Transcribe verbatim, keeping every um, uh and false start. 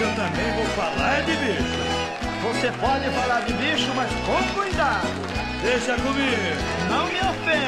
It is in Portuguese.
eu também vou falar de bicho. Você pode falar de bicho, mas com cuidado. Deixa comigo. Não me ofenda.